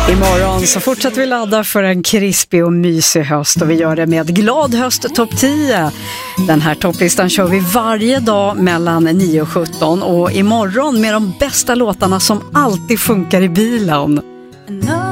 Imorgon så fortsätter vi ladda för en krispig och mysig höst och vi gör det med Glad höst topp 10. Den här topplistan kör vi varje dag mellan 9 och 17 och imorgon med de bästa låtarna som alltid funkar i bilen.